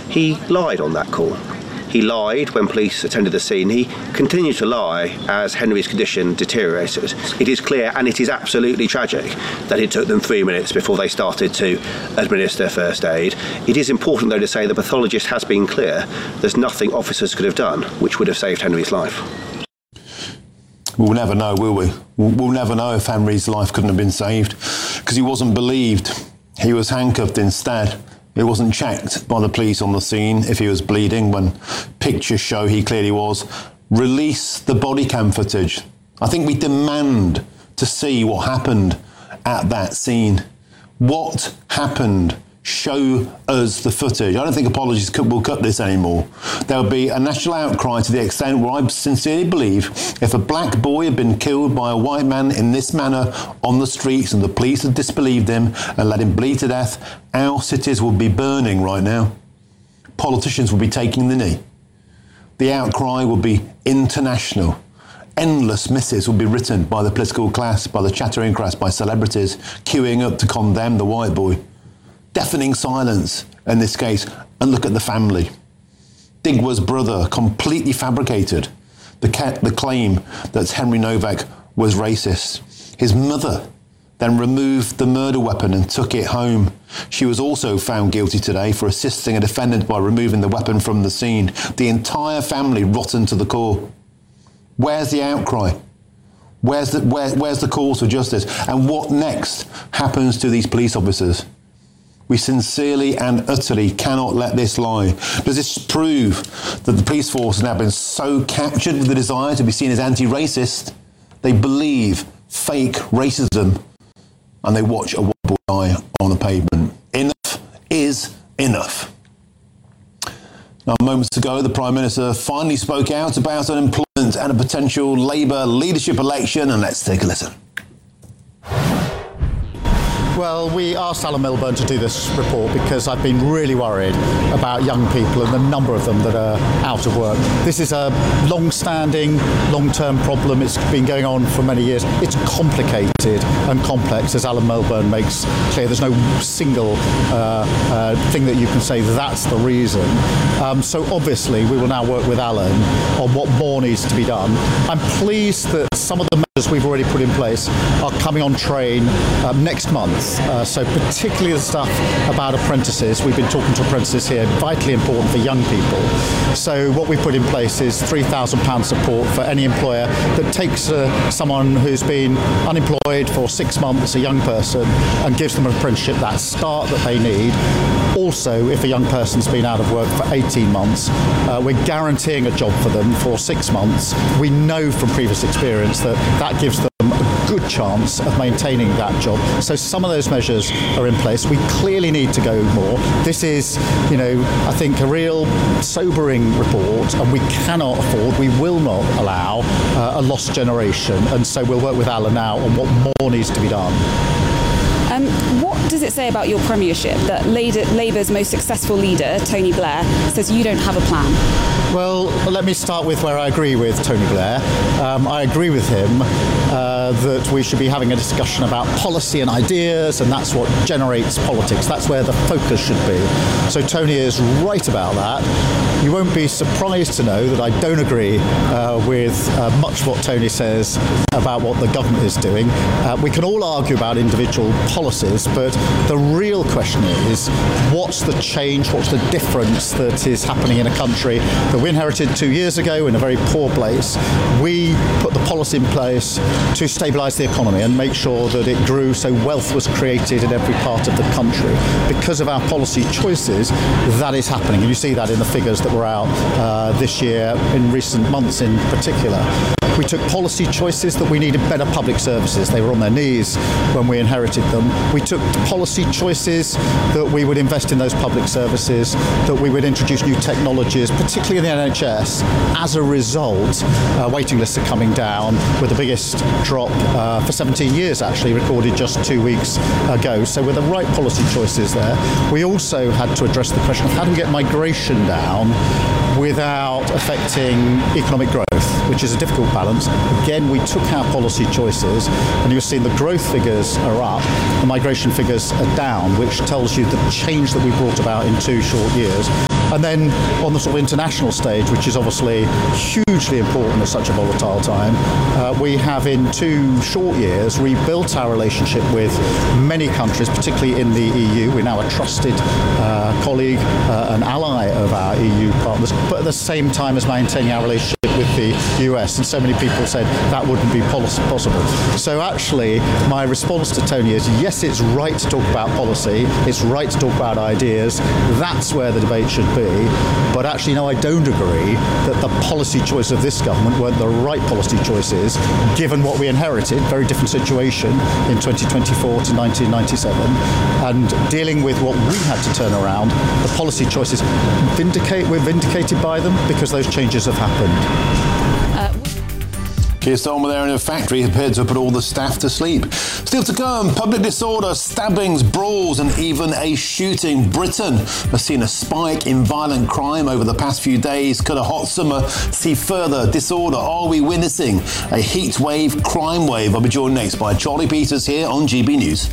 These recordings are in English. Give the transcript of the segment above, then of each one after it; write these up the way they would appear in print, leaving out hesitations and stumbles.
He lied on that call. He lied when police attended the scene. He continued to lie as Henry's condition deteriorated. It is clear, and it is absolutely tragic, that it took them 3 minutes before they started to administer first aid. It is important, though, to say the pathologist has been clear. There's nothing officers could have done which would have saved Henry's life. We'll never know, will we? We'll never know if Henry's life couldn't have been saved, because he wasn't believed. He was handcuffed instead. It wasn't checked by the police on the scene if he was bleeding, when pictures show he clearly was. Release the body cam footage. I think we demand to see what happened at that scene. What happened? Show us the footage. I don't think apologies will cut this anymore. There will be a national outcry to the extent where I sincerely believe if a black boy had been killed by a white man in this manner on the streets and the police had disbelieved him and let him bleed to death, our cities would be burning right now. Politicians would be taking the knee. The outcry would be international. Endless missives would be written by the political class, by the chattering class, by celebrities queuing up to condemn the white boy. Deafening silence in this case, and look at the family. Digwa's brother completely fabricated the claim that Henry Novak was racist. His mother then removed the murder weapon and took it home. She was also found guilty today for assisting a defendant by removing the weapon from the scene. The entire family rotten to the core. Where's the outcry? Where's the calls for justice? And what next happens to these police officers? We sincerely and utterly cannot let this lie. Does this prove that the police force has now been so captured with the desire to be seen as anti-racist, they believe fake racism and they watch a white boy die on the pavement? Enough is enough. Now, moments ago, the Prime Minister finally spoke out about unemployment and a potential Labour leadership election, and let's take a listen. Well, we asked Alan Milburn to do this report because I've been really worried about young people and the number of them that are out of work. This is a long-standing, long-term problem. It's been going on for many years. It's complicated and complex, as Alan Milburn makes clear. There's no single thing that you can say that's the reason. So obviously we will now work with Alan on what more needs to be done. I'm pleased that some of the measures we've already put in place are coming on train next month. So particularly the stuff about apprentices. We've been talking to apprentices here, vitally important for young people. So what we've put in place is £3,000 support for any employer that takes someone who's been unemployed for 6 months, a young person, and gives them an apprenticeship, that start that they need. Also, if a young person's been out of work for 18 months, we're guaranteeing a job for them for 6 months. We know from previous experience that that gives them a good chance of maintaining that job. So some of those measures are in place. We clearly need to go more. This is, I think a real sobering report, and we cannot afford, we will not allow a lost generation. And so we'll work with Alan now on what more needs to be done. What does it say about your premiership that Labour's most successful leader, Tony Blair, says you don't have a plan? Well, let me start with where I agree with Tony Blair. I agree with him that we should be having a discussion about policy and ideas, and that's what generates politics. That's where the focus should be. So Tony is right about that. You won't be surprised to know that I don't agree with much what Tony says about what the government is doing. We can all argue about individual policies, but the real question is, what's the change, what's the difference that is happening in a country that we inherited 2 years ago in a very poor place? We put the policy in place to stabilise the economy and make sure that it grew so wealth was created in every part of the country. Because of our policy choices, that is happening. And you see that in the figures that were out this year, in recent months in particular. We took policy choices that we needed better public services. They were on their knees when we inherited them. We took policy choices that we would invest in those public services, that we would introduce new technologies, particularly in the NHS. As a result, waiting lists are coming down, with the biggest drop for 17 years actually recorded just 2 weeks ago. So with the right policy choices there, we also had to address the question of how do we get migration down without affecting economic growth, which is a difficult balance. Again, we took our policy choices, and you're seeing the growth figures are up, the migration figures are down, which tells you the change that we brought about in 2 short years. And then on the sort of international stage, which is obviously hugely important at such a volatile time, we have in 2 short years rebuilt our relationship with many countries, particularly in the EU. We're now a trusted colleague, an ally of our EU partners, but at the same time as maintaining our relationship with the US. And so many people said that wouldn't be possible. So actually, my response to Tony is, yes, it's right to talk about policy, it's right to talk about ideas, that's where the debate should be, but actually, no, I don't agree that the policy choice of this government weren't the right policy choices, given what we inherited, very different situation in 2024 to 1997, and dealing with what we had to turn around, the policy choices we're vindicated by them because those changes have happened. Keir Starmer there in a factory appeared to have put all the staff to sleep. Still to come, public disorder, stabbings, brawls and even a shooting. Britain has seen a spike in violent crime over the past few days. Could a hot summer see further disorder? Are we witnessing a heat wave, crime wave? I'll be joined next by Charlie Peters here on GB News.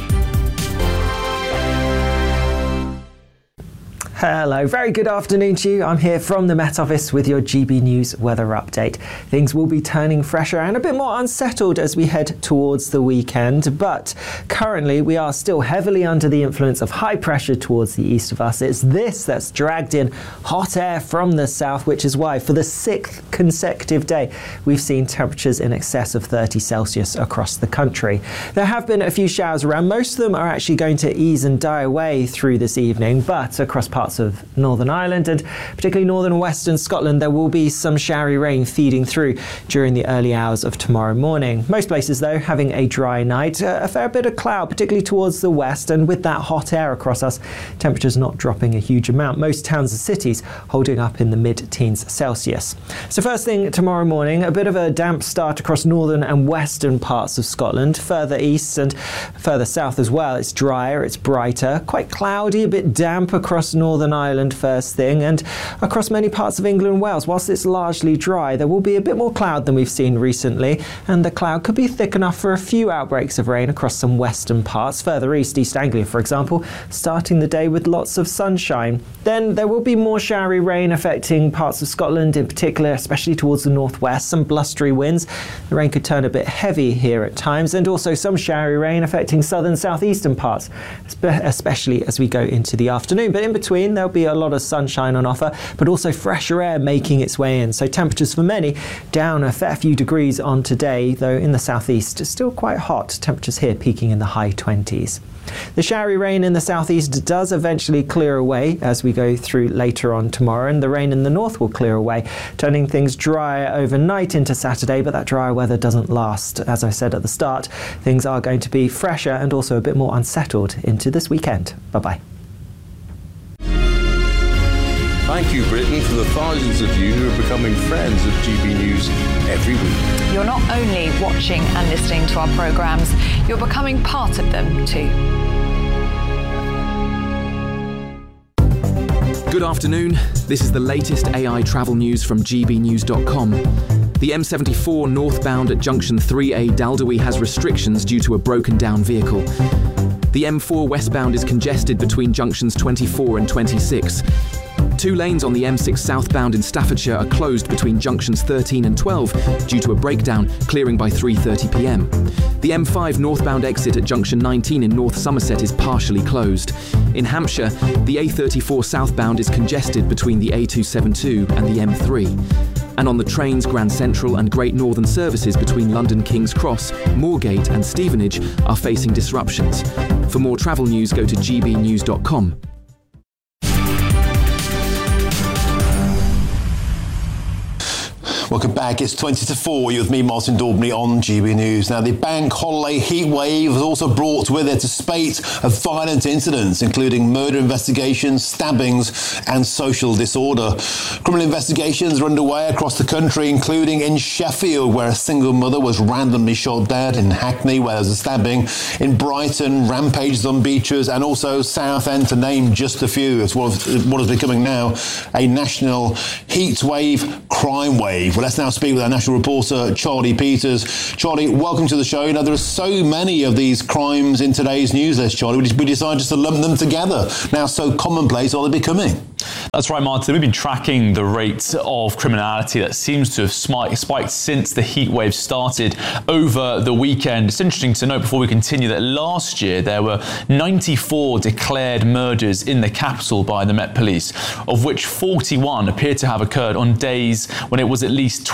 Hello, very good afternoon to you. I'm here from the Met Office with your GB News weather update. Things will be turning fresher and a bit more unsettled as we head towards the weekend, but currently we are still heavily under the influence of high pressure towards the east of us. It's this that's dragged in hot air from the south, which is why for the 6th consecutive day we've seen temperatures in excess of 30 Celsius across the country. There have been a few showers around. Most of them are actually going to ease and die away through this evening, but across parts of Northern Ireland and particularly northern and western Scotland, there will be some showery rain feeding through during the early hours of tomorrow morning. Most places, though, having a dry night, a fair bit of cloud, particularly towards the west, and with that hot air across us, temperatures not dropping a huge amount. Most towns and cities holding up in the mid-teens Celsius. So first thing tomorrow morning, a bit of a damp start across northern and western parts of Scotland. Further east and further south as well, it's drier, it's brighter, quite cloudy, a bit damp across Northern Ireland first thing, and across many parts of England and Wales. Whilst it's largely dry, there will be a bit more cloud than we've seen recently, and the cloud could be thick enough for a few outbreaks of rain across some western parts. Further east, East Anglia, for example, starting the day with lots of sunshine. Then there will be more showery rain affecting parts of Scotland in particular, especially towards the northwest. Some blustery winds. The rain could turn a bit heavy here at times, and also some showery rain affecting southern southeastern parts, especially as we go into the afternoon. But in between, there'll be a lot of sunshine on offer, but also fresher air making its way in. So temperatures for many down a fair few degrees on today, though in the southeast still quite hot. Temperatures here peaking in the high 20s. The showery rain in the southeast does eventually clear away as we go through later on tomorrow, and the rain in the north will clear away, turning things drier overnight into Saturday, but that drier weather doesn't last. As I said at the start, things are going to be fresher and also a bit more unsettled into this weekend. Bye-bye. Thank you, Britain, for the thousands of you who are becoming friends of GB News every week. You're not only watching and listening to our programmes, you're becoming part of them too. Good afternoon. This is the latest AI travel news from gbnews.com. The M74 northbound at junction 3A Dalderby has restrictions due to a broken down vehicle. The M4 westbound is congested between junctions 24 and 26. 2 lanes on the M6 southbound in Staffordshire are closed between junctions 13 and 12 due to a breakdown, clearing by 3:30 p.m. The M5 northbound exit at junction 19 in North Somerset is partially closed. In Hampshire, the A34 southbound is congested between the A272 and the M3. And on the trains, Grand Central and Great Northern services between London King's Cross, Moorgate and Stevenage are facing disruptions. For more travel news, go to gbnews.com. Welcome back. It's 20 to 4. You're with me, Martin Daubney, on GB News. Now, the bank holiday heat wave has also brought with it a spate of violent incidents, including murder investigations, stabbings and social disorder. Criminal investigations are underway across the country, including in Sheffield, where a single mother was randomly shot dead, in Hackney, where there's a stabbing, in Brighton, rampages on beaches, and also Southend, to name just a few. It's what is becoming now a national heat wave, crime wave. Well, let's now speak with our national reporter, Charlie Peters. Charlie, welcome to the show. Now, there are so many of these crimes in today's news list, Charlie. We decided just to lump them together. Now, so commonplace are they becoming? That's right, Martin. We've been tracking the rate of criminality that seems to have spiked since the heat wave started over the weekend. It's interesting to note before we continue that last year there were 94 declared murders in the capital by the Met Police, of which 41 appear to have occurred on days when it was at least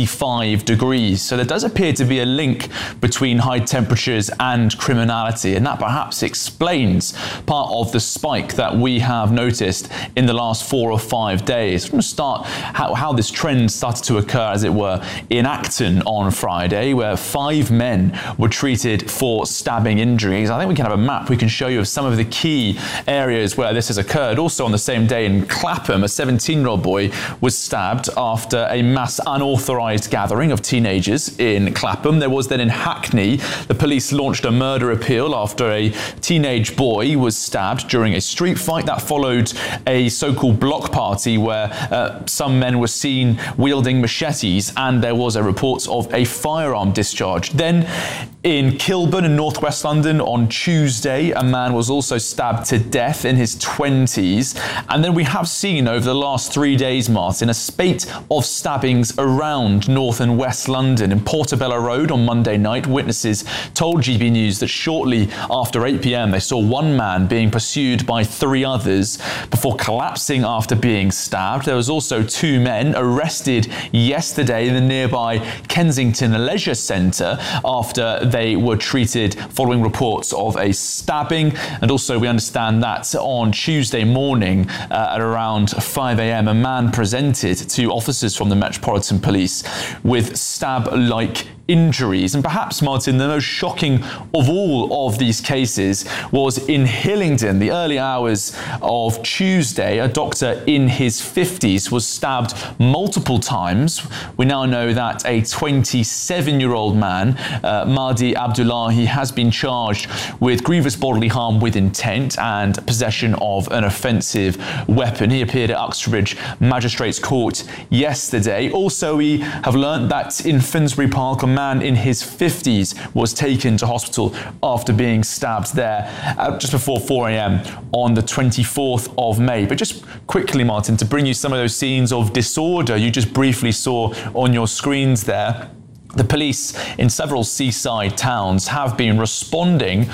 25 degrees. So there does appear to be a link between high temperatures and criminality, and that perhaps explains part of the spike that we have noticed in the last 4 or 5 days. I'm going to start how this trend started to occur, as it were, in Acton on Friday, where 5 men were treated for stabbing injuries. I think we can have a map we can show you of some of the key areas where this has occurred. Also on the same day in Clapham, a 17-year-old boy was stabbed after a mass unauthorised gathering of teenagers in Clapham. There was then in Hackney, the police launched a murder appeal after a teenage boy was stabbed during a street fight. That followed a so-called block party where some men were seen wielding machetes, and there was a report of a firearm discharge. Then in Kilburn in northwest London on Tuesday, a man was also stabbed to death in his 20s. And then we have seen over the last 3 days, Martin, a spate of stabbings around north and west London. In Portobello Road on Monday night, witnesses told GB News that shortly after 8 p.m. they saw one man being pursued by 3 others before collapsing after being stabbed. There was also 2 men arrested yesterday in the nearby Kensington Leisure Centre after they were treated following reports of a stabbing. And also we understand that on Tuesday morning at around 5 a.m. a man presented to officers from the Metropolitan Police with stab-like injuries. And perhaps, Martin, the most shocking of all of these cases was in Hillingdon. The early hours of Tuesday, a doctor in his 50s was stabbed multiple times. We now know that a 27-year-old man, Mahdi Abdullahi, has been charged with grievous bodily harm with intent and possession of an offensive weapon. He appeared at Uxbridge Magistrates Court yesterday. Also, we have learnt that in Finsbury Park, a man in his 50s was taken to hospital after being stabbed there just before 4 a.m. on the 24th of May. But just quickly, Martin, to bring you some of those scenes of disorder you just briefly saw on your screens there. The police in several seaside towns have been responding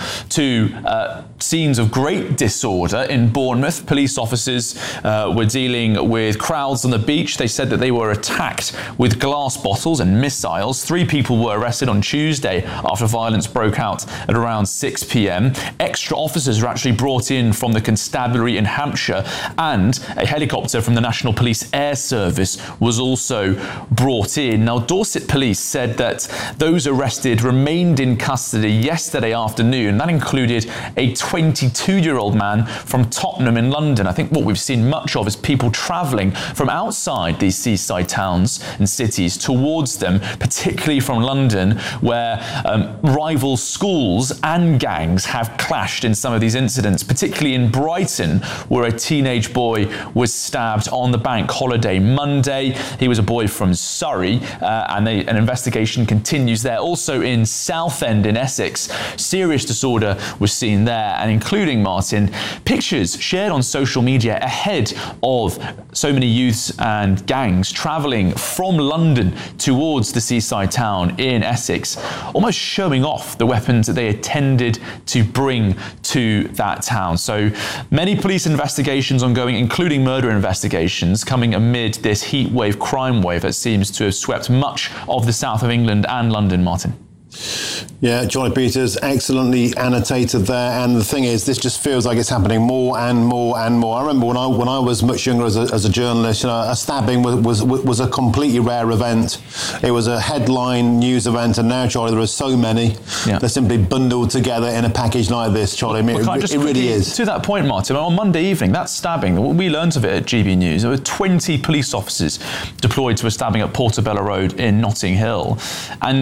to scenes of great disorder. In Bournemouth, police officers were dealing with crowds on the beach. They said that they were attacked with glass bottles and missiles. 3 people were arrested on Tuesday after violence broke out at around 6 p.m. Extra officers were actually brought in from the constabulary in Hampshire, and a helicopter from the National Police Air Service was also brought in. Now, Dorset Police said that those arrested remained in custody yesterday afternoon. That included a 22-year-old man from Tottenham in London. I think what we've seen much of is people travelling from outside these seaside towns and cities towards them, particularly from London, where rival schools and gangs have clashed in some of these incidents, particularly in Brighton, where a teenage boy was stabbed on the bank holiday Monday. He was a boy from Surrey, and an investigation continues there. Also in Southend in Essex, serious disorder was seen there, and including, Martin, pictures shared on social media ahead of so many youths and gangs travelling from London towards the seaside town in Essex, almost showing off the weapons that they intended to bring to that town. So many police investigations ongoing, including murder investigations, coming amid this heat wave, crime wave that seems to have swept much of the south of England and London, Martin. Yeah, Johnny Peters, excellently annotated there. And the thing is, this just feels like it's happening more and more and more. I remember when I was much younger as a journalist, a stabbing was a completely rare event. It was a headline news event, and now, Charlie, there are so many. Yeah. They're simply bundled together in a package like this, Charlie. I mean, it really is. To that point, Martin, on Monday evening, that stabbing, we learnt of it at GB News. There were 20 police officers deployed to a stabbing at Portobello Road in Notting Hill. And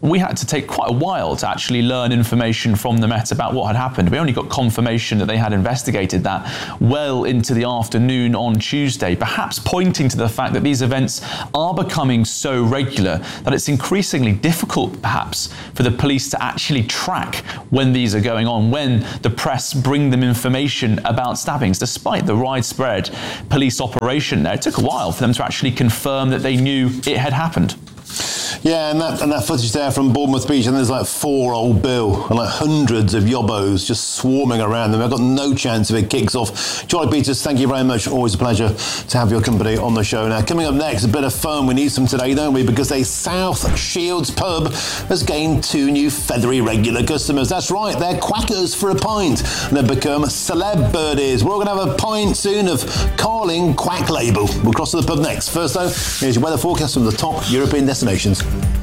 we had to take quite a while to actually learn information from the Met about what had happened. We only got confirmation that they had investigated that well into the afternoon on Tuesday, perhaps pointing to the fact that these events are becoming so regular that it's increasingly difficult, perhaps, for the police to actually track when these are going on, when the press bring them information about stabbings. Despite the widespread police operation there, it took a while for them to actually confirm that they knew it had happened. Yeah, and that footage there from Bournemouth Beach, and there's like 4 Old Bill and like hundreds of yobbos just swarming around them. I've got no chance if it kicks off. Charlie Peters, thank you very much. Always a pleasure to have your company on the show. Now, coming up next, a bit of fun. We need some today, don't we? Because a South Shields pub has gained 2 new feathery regular customers. That's right, they're quackers for a pint, and they've become celeb birdies. We're all going to have a pint soon of Carling Quack Label. We'll cross to the pub next. First, though, here's your weather forecast from the top European destinations.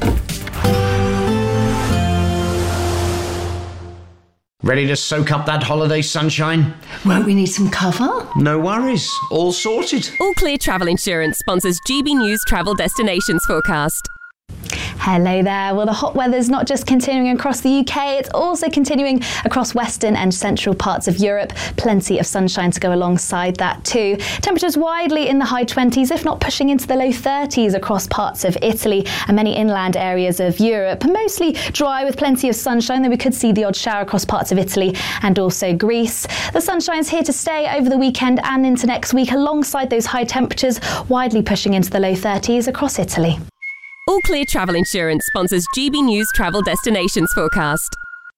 Ready to soak up that holiday sunshine? Won't we need some cover? No worries, all sorted. All Clear Travel Insurance sponsors GB News Travel Destinations Forecast. Hello there. Well, the hot weather's not just continuing across the UK, it's also continuing across western and central parts of Europe. Plenty of sunshine to go alongside that too. Temperatures widely in the high 20s, if not pushing into the low 30s across parts of Italy and many inland areas of Europe. Mostly dry with plenty of sunshine, though we could see the odd shower across parts of Italy and also Greece. The sunshine's here to stay over the weekend and into next week, alongside those high temperatures, widely pushing into the low 30s across Italy. All Clear Travel Insurance sponsors GB News Travel Destinations Forecast.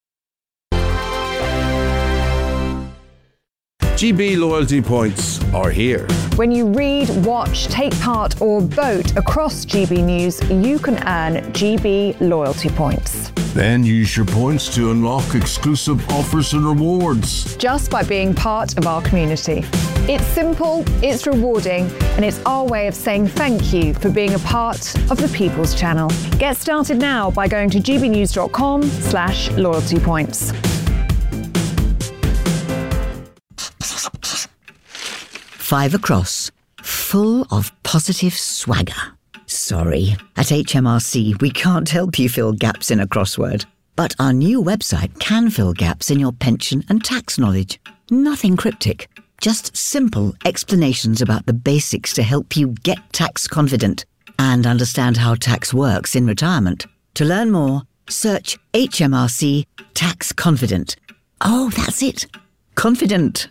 GB loyalty points are here. When you read, watch, take part or vote across GB News, you can earn GB loyalty points. Then use your points to unlock exclusive offers and rewards. Just by being part of our community. It's simple, it's rewarding, and it's our way of saying thank you for being a part of the People's Channel. Get started now by going to gbnews.com/loyalty points. Five across, full of positive swagger. Sorry, at HMRC we can't help you fill gaps in a crossword. But our new website can fill gaps in your pension and tax knowledge. Nothing cryptic, just simple explanations about the basics to help you get tax confident and understand how tax works in retirement. To learn more, search HMRC Tax Confident. Oh, that's it. Confident.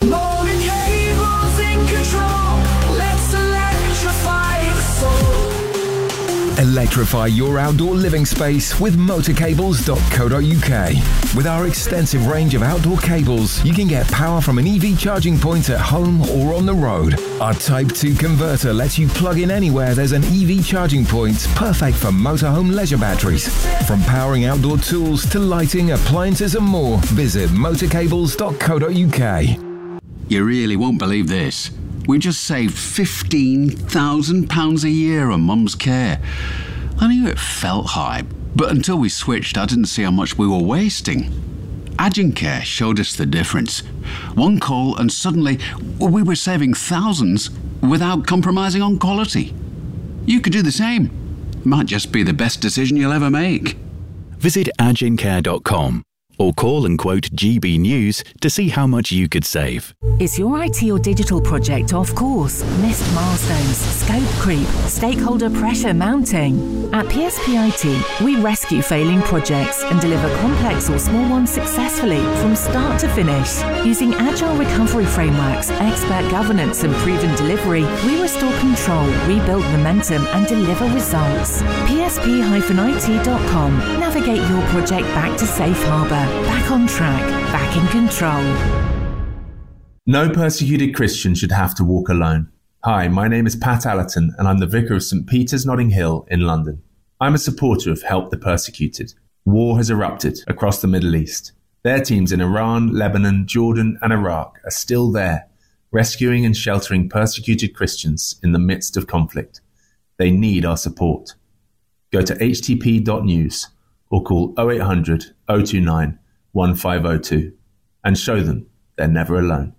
Electrify your outdoor living space with motorcables.co.uk. With our extensive range of outdoor cables, you can get power from an EV charging point at home or on the road. Our Type 2 converter lets you plug in anywhere there's an EV charging point, perfect for motorhome leisure batteries. From powering outdoor tools to lighting, appliances and more, visit motorcables.co.uk. You really won't believe this. We just saved £15,000 a year on Mum's care. I knew it felt high, but until we switched, I didn't see how much we were wasting. Agencare showed us the difference. One call and suddenly we were saving thousands without compromising on quality. You could do the same. Might just be the best decision you'll ever make. Visit agencare.com. or call and quote GB News to see how much you could save. Is your IT or digital project off course? Missed milestones, scope creep, stakeholder pressure mounting? At PSP IT, we rescue failing projects and deliver complex or small ones successfully from start to finish. Using agile recovery frameworks, expert governance and proven delivery, we restore control, rebuild momentum and deliver results. PSP-IT.com. Navigate your project back to safe harbour. Back on track, back in control. No persecuted Christian should have to walk alone. Hi, my name is Pat Allerton and I'm the Vicar of St Peter's Notting Hill in London. I'm a supporter of Help the Persecuted. War has erupted across the Middle East. Their teams in Iran, Lebanon, Jordan and Iraq are still there, rescuing and sheltering persecuted Christians in the midst of conflict. They need our support. Go to htp.news or call 0800 029 1502 and show them they're never alone.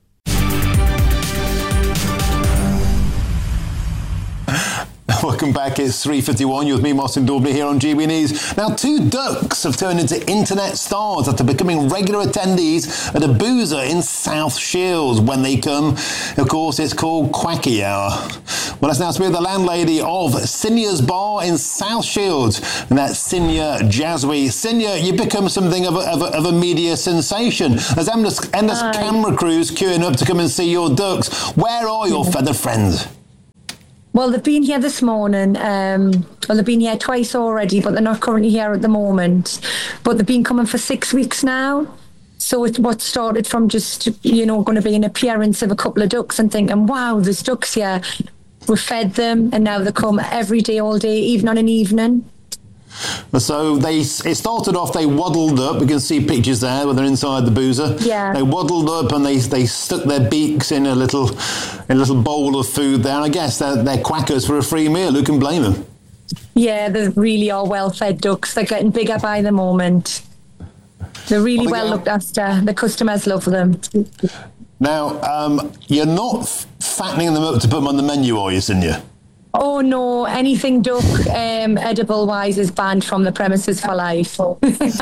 Welcome back. It's 3:51. You're with me, Martin Daubney, here on GB News. Now, 2 ducks have turned into internet stars after becoming regular attendees at a boozer in South Shields. When they come, of course, it's called Quacky Hour. Well, let's now speak with the landlady of Sinya's Bar in South Shields, and that's Sinya Jazwy. Sinya, you've become something of a media sensation. There's endless camera crews queuing up to come and see your ducks. Where are your feathered friends? Well, they've been here this morning. They've been here twice already, but they're not currently here at the moment. But they've been coming for 6 weeks now. So it's what started from just, going to be an appearance of a couple of ducks and thinking, wow, there's ducks here. We've fed them, and now they come every day, all day, even on an evening. So it started off, they waddled up. You can see pictures there where they're inside the boozer. Yeah. They waddled up and they stuck their beaks in a little bowl of food there. And I guess they're quackers for a free meal. Who can blame them? Yeah, they really are well-fed ducks. They're getting bigger by the moment. They're really well looked after. The customers love them. Now, you're not fattening them up to put them on the menu, are you, Sinya? Oh no, anything duck edible wise is banned from the premises for life. But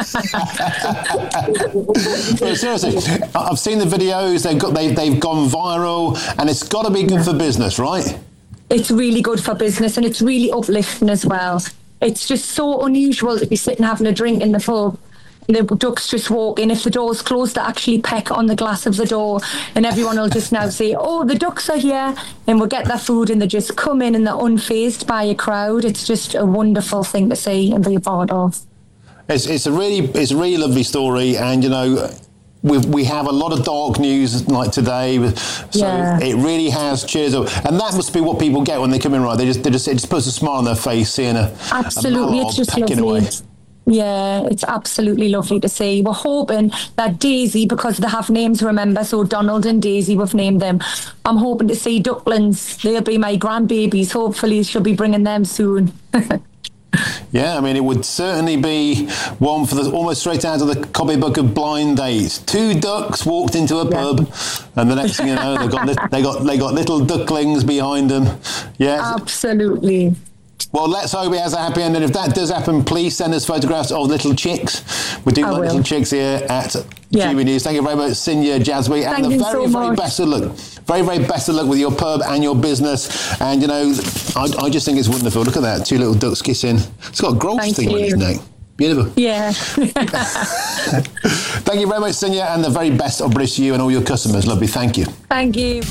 seriously, I've seen the videos, they've gone viral, and it's got to be good for business, right? It's really good for business, and it's really uplifting as well. It's just so unusual to be sitting having a drink in the pub. The ducks just walk in. If the door's closed, they actually peck on the glass of the door, and everyone will just now say, oh, the ducks are here, and we'll get their food, and they just come in and they're unfazed by a crowd. It's just a wonderful thing to see and be a part of. It's a really lovely story, and we have a lot of dark news like today, so it really has cheers up, and that must be what people get when they come in, right? It just puts a smile on their face seeing absolutely, it's just lovely. Away. Yeah, it's absolutely lovely to see. We're hoping that Daisy, because they have names, remember, so Donald and Daisy, we've named them. I'm hoping to see ducklings. They'll be my grandbabies. Hopefully she'll be bringing them soon. Yeah, I mean, it would certainly be one for almost straight out of the copybook of Blind Dates. 2 ducks walked into a pub, and the next thing you know, they got little ducklings behind them. Yeah, absolutely. Well, let's hope it has a happy ending. If that does happen, please send us photographs of little chicks. We do like little chicks here at GB News. Thank you very much, Sinya Jazwy. And the very best of luck. Very, very best of luck with your pub and your business. And, I just think it's wonderful. Look at that, 2 little ducks kissing. It's got a growth thing on its neck. Beautiful. Yeah. Thank you very much, Sinya, and the very best of British to you and all your customers. Lovely. Thank you. Thank you.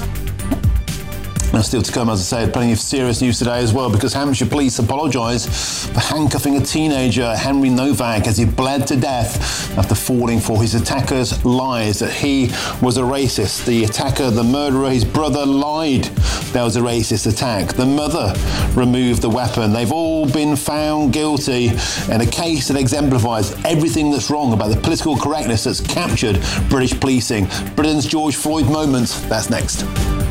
Now, still to come, as I said, plenty of serious news today as well, because Hampshire police apologise for handcuffing a teenager, Henry Novak, as he bled to death after falling for his attacker's lies that he was a racist. The attacker, the murderer, his brother lied there was a racist attack. The mother removed the weapon. They've all been found guilty in a case that exemplifies everything that's wrong about the political correctness that's captured British policing. Britain's George Floyd moment. That's next.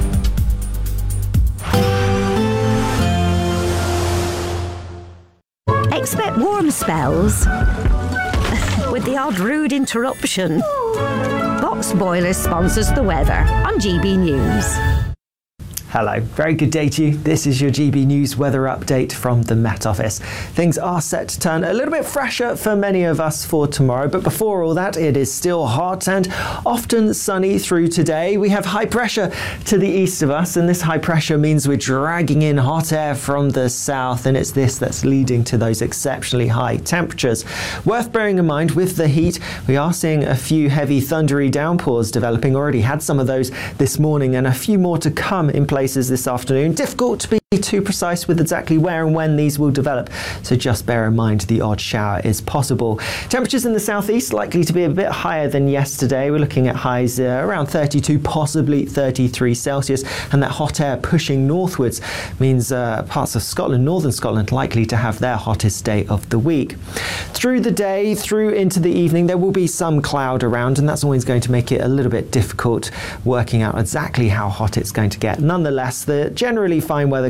Expect warm spells with the odd rude interruption. Box Boilers sponsors the weather on GB News. Hello, very good day to you. This is your GB News weather update from the Met Office. Things are set to turn a little bit fresher for many of us for tomorrow, but before all that, it is still hot and often sunny through today. We have high pressure to the east of us, and this high pressure means we're dragging in hot air from the south, and it's this that's leading to those exceptionally high temperatures. Worth bearing in mind, with the heat, we are seeing a few heavy thundery downpours developing. Already had some of those this morning, and a few more to come in places this afternoon. Difficult to be too precise with exactly where and when these will develop, so just bear in mind the odd shower is possible. Temperatures in the southeast likely to be a bit higher than yesterday. We're looking at highs around 32, possibly 33 Celsius, and that hot air pushing northwards means parts of Scotland, northern Scotland, likely to have their hottest day of the week. Through the day, through into the evening, there will be some cloud around, and that's always going to make it a little bit difficult working out exactly how hot it's going to get. Nonetheless, the generally fine weather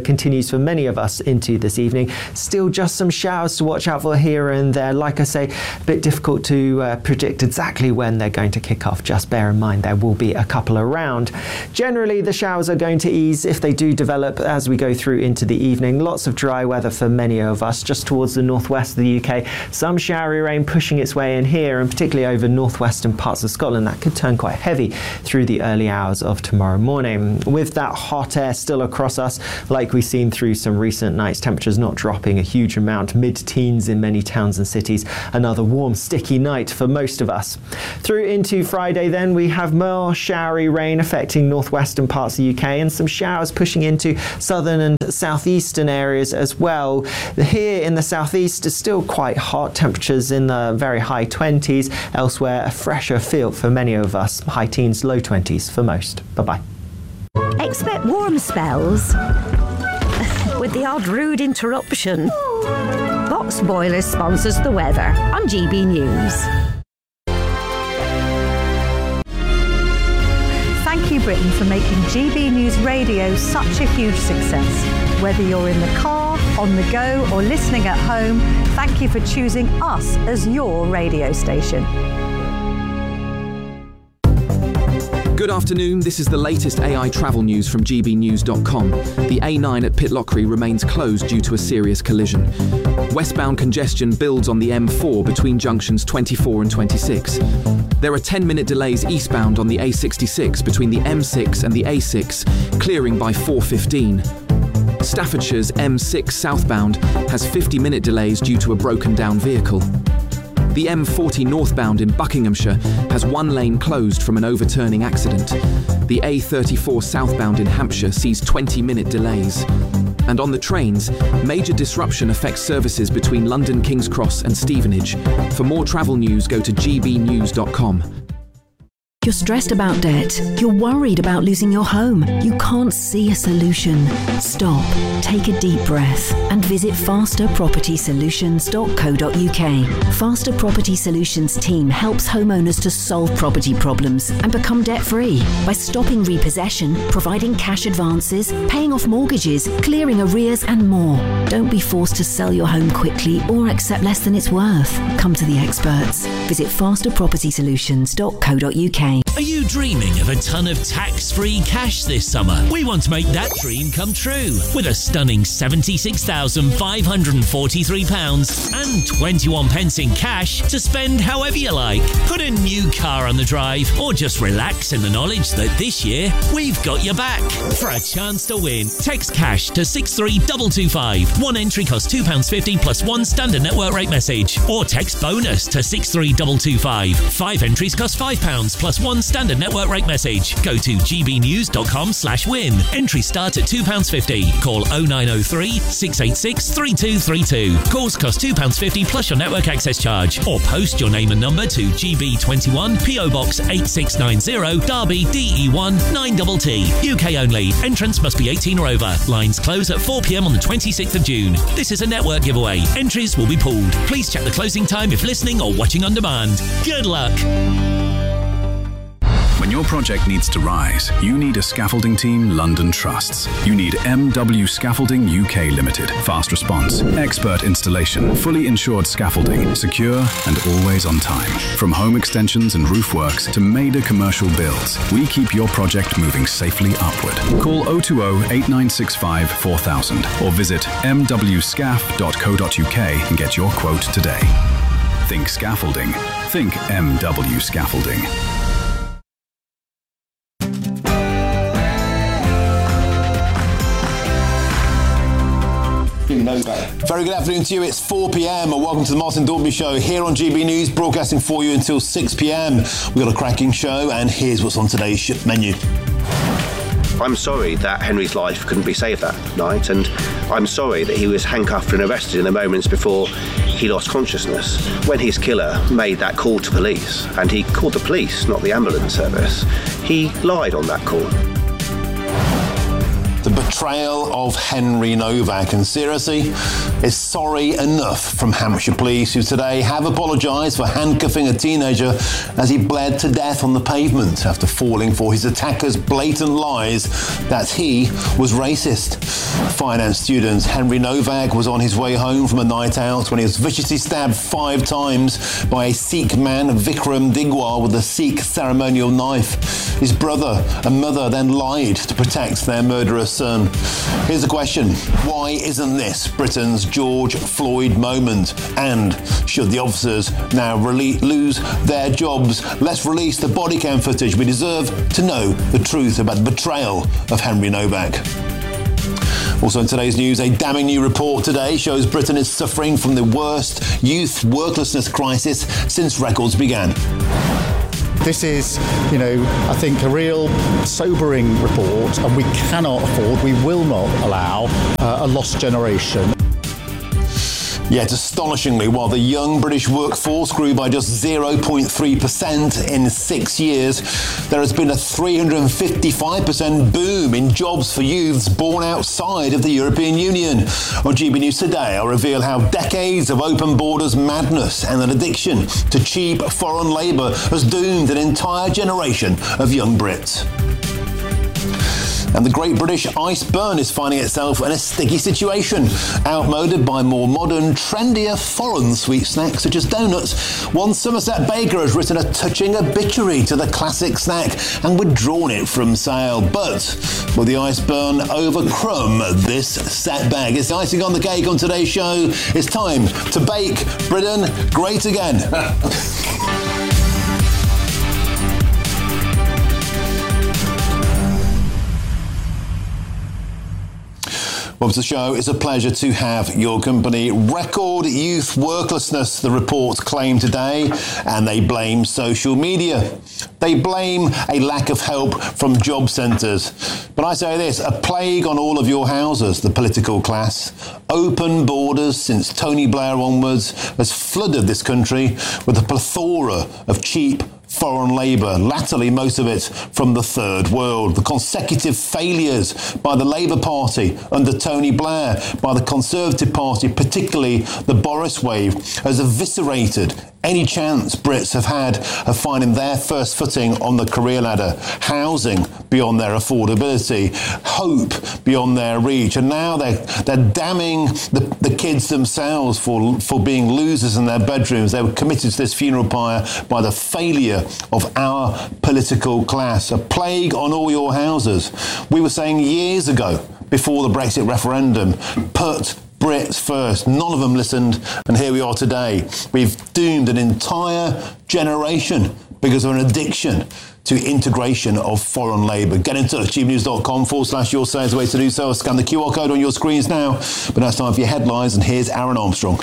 continues for many of us into this evening. Still just some showers to watch out for here and there. Like I say, a bit difficult to predict exactly when they're going to kick off. Just bear in mind there will be a couple around. Generally, the showers are going to ease if they do develop as we go through into the evening. Lots of dry weather for many of us just towards the northwest of the UK. Some showery rain pushing its way in here, and particularly over northwestern parts of Scotland. That could turn quite heavy through the early hours of tomorrow morning. With that hot air still across us, like we've seen through some recent nights, temperatures not dropping a huge amount, mid-teens in many towns and cities. Another warm, sticky night for most of us. Through into Friday then, we have more showery rain affecting northwestern parts of the UK and some showers pushing into southern and southeastern areas as well. Here in the southeast is still quite hot, temperatures in the very high 20s. Elsewhere, a fresher feel for many of us, high teens, low 20s for most. Bye-bye. Expect warm spells with the odd rude interruption. Box Boilers sponsors the weather on GB News. Thank you, Britain, for making GB News Radio such a huge success. Whether you're in the car, on the go, or listening at home, thank you for choosing us as your radio station. Good afternoon, this is the latest AI travel news from gbnews.com. The A9 at Pitlochry remains closed due to a serious collision. Westbound congestion builds on the M4 between junctions 24 and 26. There are 10-minute delays eastbound on the A66 between the M6 and the A6, clearing by 4:15. Staffordshire's M6 southbound has 50-minute delays due to a broken down vehicle. The M40 northbound in Buckinghamshire has one lane closed from an overturning accident. The A34 southbound in Hampshire sees 20-minute delays. And on the trains, major disruption affects services between London King's Cross and Stevenage. For more travel news, go to gbnews.com. You're stressed about debt. You're worried about losing your home. You can't see a solution. Stop, take a deep breath and visit fasterpropertysolutions.co.uk. Faster Property Solutions team helps homeowners to solve property problems and become debt-free by stopping repossession, providing cash advances, paying off mortgages, clearing arrears and more. Don't be forced to sell your home quickly or accept less than it's worth. Come to the experts. Visit fasterpropertysolutions.co.uk. Are you dreaming of a ton of tax-free cash this summer? We want to make that dream come true with a stunning £76,543 and 21 pence in cash to spend however you like. Put a new car on the drive or just relax in the knowledge that this year we've got your back. For a chance to win, text cash to 63225. One entry costs £2.50 plus one standard network rate message. Or text bonus to 63225. 5 entries cost £5 plus one standard network rate message. Go to gbnews.com/win. Entries start at £2.50. Call 0903 686 3232. Calls cost £2.50 plus your network access charge. Or post your name and number to GB21 PO Box 8690 Derby DE1 9TT. UK only. Entrance must be 18 or over. Lines close at 4 p.m. on the 26th of June. This is a network giveaway. Entries will be pooled. Please check the closing time if listening or watching on demand. Good luck. When your project needs to rise, you need a scaffolding team London trusts. You need MW Scaffolding UK Limited. Fast response, expert installation, fully insured scaffolding, secure and always on time. From home extensions and roof works to major commercial builds, we keep your project moving safely upward. Call 020 8965 4000 or visit mwscaf.co.uk and get your quote today. Think scaffolding. Think MW Scaffolding. Very good afternoon to you. It's 4 p.m. and welcome to the Martin Dorby Show here on GB News, broadcasting for you until 6 p.m. We've got a cracking show, and here's what's on today's menu. I'm sorry that Henry's life couldn't be saved that night, and I'm sorry that he was handcuffed and arrested in the moments before he lost consciousness. When his killer made that call to police, and he called the police, not the ambulance service, he lied on that call. The betrayal of Henry Novak, and seriously, is sorry enough from Hampshire Police, who today have apologised for handcuffing a teenager as he bled to death on the pavement after falling for his attacker's blatant lies that he was racist. Finance student Henry Novak was on his way home from a night out when he was viciously stabbed 5 times by a Sikh man, Vikram Digwar, with a Sikh ceremonial knife. His brother and mother then lied to protect their murderous son. Here's the question: why isn't this Britain's George Floyd moment? And should the officers now lose their jobs? Let's release the body cam footage. We deserve to know the truth about the betrayal of Henry Novak. Also in today's news, a damning new report today shows Britain is suffering from the worst youth worklessness crisis since records began. This is, I think a real sobering report, and we cannot afford, we will not allow a lost generation. Yet astonishingly, while the young British workforce grew by just 0.3% in 6 years, there has been a 355% boom in jobs for youths born outside of the European Union. On GB News today, I'll reveal how decades of open borders madness and an addiction to cheap foreign labour has doomed an entire generation of young Brits. And the Great British Iceburn is finding itself in a sticky situation. Outmoded by more modern, trendier foreign sweet snacks such as donuts, one Somerset baker has written a touching obituary to the classic snack and withdrawn it from sale. But will the Iceburn overcome this setback? It's the icing on the cake on today's show. It's time to bake Britain great again. Welcome to the show. It's a pleasure to have your company. Record youth worklessness, the reports claim today, and they blame social media. They blame a lack of help from job centres. But I say this, a plague on all of your houses, the political class. Open borders since Tony Blair onwards has flooded this country with a plethora of cheap foreign labour, latterly most of it from the third world. The consecutive failures by the Labour Party under Tony Blair, by the Conservative Party, particularly the Boris wave, has eviscerated any chance Brits have had of finding their first footing on the career ladder, housing beyond their affordability, hope beyond their reach. And now they're damning the kids themselves for being losers in their bedrooms. They were committed to this funeral pyre by the failure of our political class. A plague on all your houses. We were saying years ago, before the Brexit referendum, put Brits first. None of them listened, and here we are today. We've doomed an entire generation because of an addiction to integration of foreign labour. Get in touch, gbnews.com/your say is the way to do so. Scan the QR code on your screens now. But now it's time for your headlines, and here's Aaron Armstrong.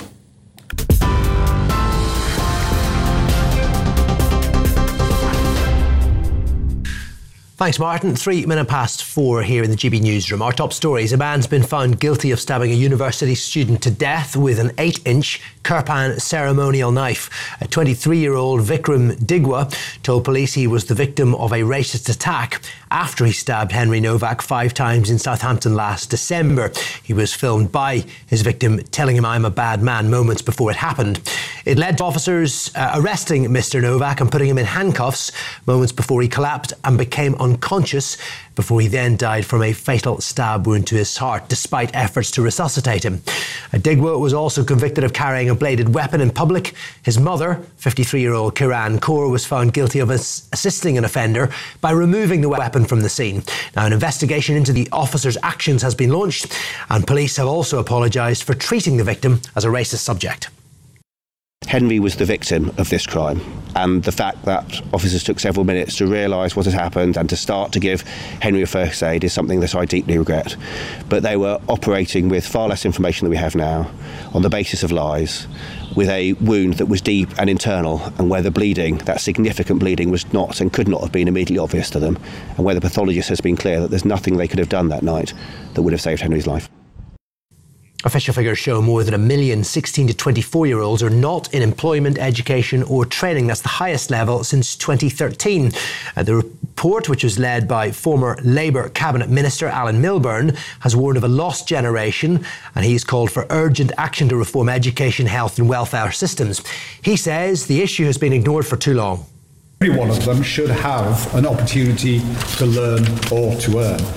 Thanks, Martin. 4:03 here in the GB newsroom. Our top stories: a man's been found guilty of stabbing a university student to death with an 8-inch Kirpan ceremonial knife. A 23-year-old Vikram Digwa told police he was the victim of a racist attack after he stabbed Henry Novak 5 times in Southampton last December. He was filmed by his victim telling him, "I'm a bad man," moments before it happened. It led to officers arresting Mr. Novak and putting him in handcuffs moments before he collapsed and became unconscious, before he then died from a fatal stab wound to his heart, despite efforts to resuscitate him. Digwa was also convicted of carrying a bladed weapon in public. His mother, 53-year-old Kiran Kaur, was found guilty of assisting an offender by removing the weapon from the scene. Now, an investigation into the officer's actions has been launched, and police have also apologised for treating the victim as a racist subject. Henry was the victim of this crime, and the fact that officers took several minutes to realise what had happened and to start to give Henry a first aid is something that I deeply regret. But they were operating with far less information than we have now, on the basis of lies, with a wound that was deep and internal, and where the bleeding, that significant bleeding, was not and could not have been immediately obvious to them, and where the pathologist has been clear that there's nothing they could have done that night that would have saved Henry's life. Official figures show more than 1 million 16 to 24-year-olds are not in employment, education or training. That's the highest level since 2013. The report, which was led by former Labour Cabinet Minister Alan Milburn, has warned of a lost generation, and he's called for urgent action to reform education, health and welfare systems. He says the issue has been ignored for too long. Every one of them should have an opportunity to learn or to earn.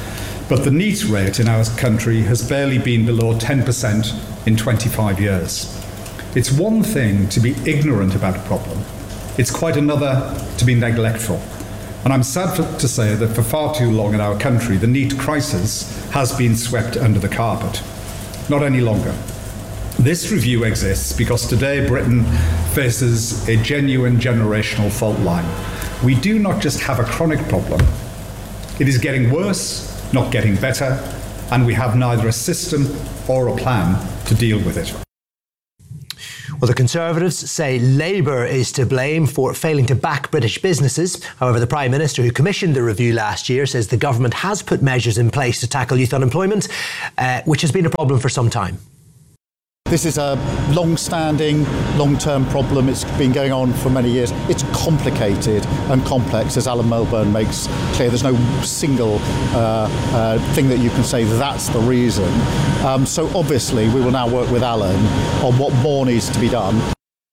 but the NEAT rate in our country has barely been below 10% in 25 years. It's one thing to be ignorant about a problem. It's quite another to be neglectful. And I'm sad to say that for far too long in our country, the NEAT crisis has been swept under the carpet. Not any longer. This review exists because today Britain faces a genuine generational fault line. We do not just have a chronic problem. It is getting worse, not getting better, and we have neither a system or a plan to deal with it. Well, the Conservatives say Labour is to blame for failing to back British businesses. However, the Prime Minister who commissioned the review last year says the government has put measures in place to tackle youth unemployment, which has been a problem for some time. This is a long-standing, long-term problem. It's been going on for many years. It's complicated and complex, as Alan Milburn makes clear. There's no single thing that you can say that's the reason. So obviously we will now work with Alan on what more needs to be done.